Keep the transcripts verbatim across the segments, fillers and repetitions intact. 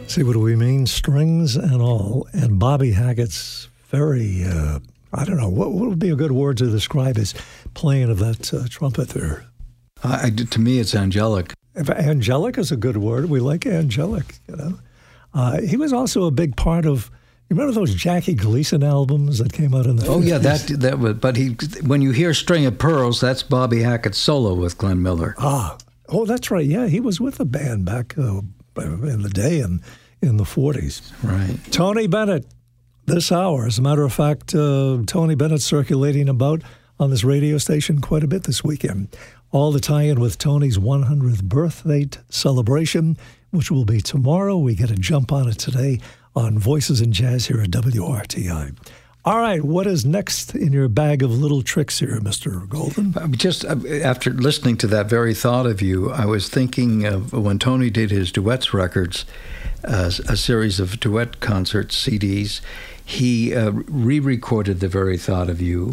See what we mean? Strings and all. And Bobby Hackett's very, uh, I don't know, what, what would be a good word to describe his playing of that uh, trumpet there? Uh, I, to me, it's angelic. If angelic is a good word. We like angelic, you know. Uh, he was also a big part of, you remember those Jackie Gleason albums that came out in the Oh, fifties? yeah, that, that was, but he, when you hear String of Pearls, that's Bobby Hackett's solo with Glenn Miller. Ah, oh, that's right. Yeah, he was with the band back uh, in the day and in the forties. Right. Tony Bennett, this hour. As a matter of fact, uh, Tony Bennett circulating about on this radio station quite a bit this weekend. All the tie-in with Tony's one hundredth birthday celebration, which will be tomorrow. We get a jump on it today on Voices in Jazz here at W R T I. All right, what is next in your bag of little tricks here, Mister Golden? Just after listening to that very thought of you, I was thinking of when Tony did his duets records, uh, a series of duet concert C Ds. He uh, re-recorded the very thought of you,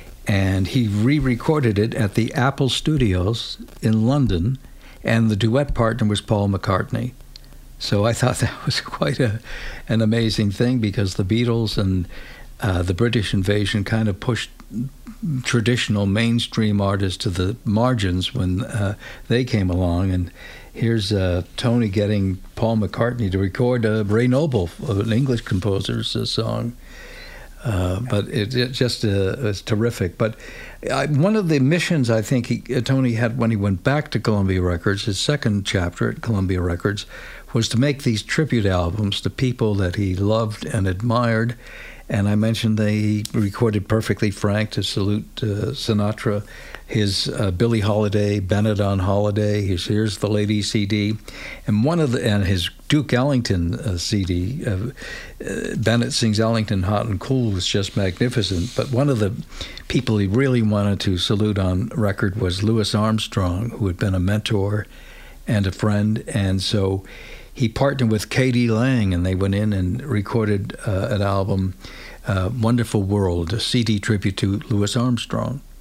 and he re-recorded it at the Apple Studios in London, and the duet partner was Paul McCartney. So I thought that was quite a an amazing thing, because the Beatles and uh, the British invasion kind of pushed traditional mainstream artists to the margins when uh, they came along. And here's uh, Tony getting Paul McCartney to record uh, Ray Noble, an English composer's uh, song. Uh, but it, it just uh, was terrific. But I, one of the missions I think he, uh, Tony had when he went back to Columbia Records, his second chapter at Columbia Records, was to make these tribute albums to people that he loved and admired. And I mentioned they recorded Perfectly Frank to salute uh, Sinatra, his uh, Billie Holiday, Bennett on Holiday, his Here's the Lady C D, and one of the and his Duke Ellington uh, C D. Uh, uh, Bennett Sings Ellington Hot and Cool was just magnificent. But one of the people he really wanted to salute on record was Louis Armstrong, who had been a mentor and a friend, and so he partnered with K D Lang, and they went in and recorded uh, an album, uh, Wonderful World, a C D tribute to Louis Armstrong.